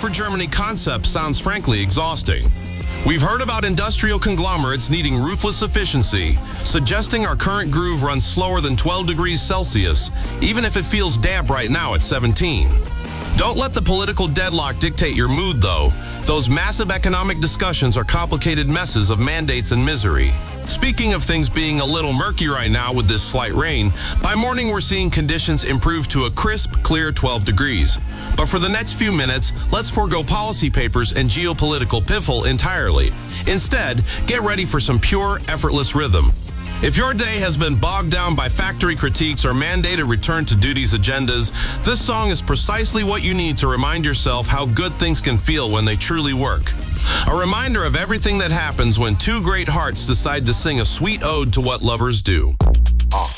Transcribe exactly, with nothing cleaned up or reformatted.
for Germany concept sounds frankly exhausting. We've heard about industrial conglomerates needing ruthless efficiency, suggesting our current groove runs slower than twelve degrees Celsius, even if it feels damp right now at seventeen. Don't let the political deadlock dictate your mood, though. Those massive economic discussions are complicated messes of mandates and misery. Speaking of things being a little murky right now with this slight rain, by morning we're seeing conditions improve to a crisp, clear twelve degrees. But for the next few minutes, let's forego policy papers and geopolitical piffle entirely. Instead, get ready for some pure, effortless rhythm. If your day has been bogged down by factory critiques or mandated return to duties agendas, this song is precisely what you need to remind yourself how good things can feel when they truly work. A reminder of everything that happens when two great hearts decide to sing a sweet ode to what lovers do.